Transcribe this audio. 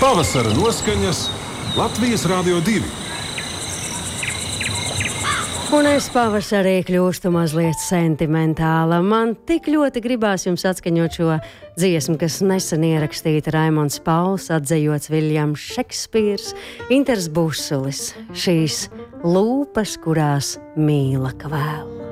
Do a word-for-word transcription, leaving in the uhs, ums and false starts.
Pavasara noskaņas Latvijas Rādio divi. Un es pavasarī kļūstu mazliet sentimentāla. Man tik ļoti gribās jums atskaņot šo dziesmu, kas nesen ierakstīta Raimonds Pauls, atdzejots Viljams Šekspīrs, Inters Busulis. Šīs lūpas, kurās mīla kvēl.